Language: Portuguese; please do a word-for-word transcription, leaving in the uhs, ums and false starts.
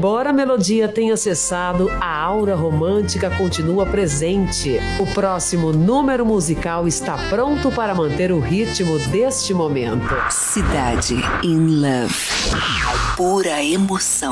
Embora a melodia tenha cessado, a aura romântica continua presente. O próximo número musical está pronto para manter o ritmo deste momento. Cidade in Love. Pura emoção.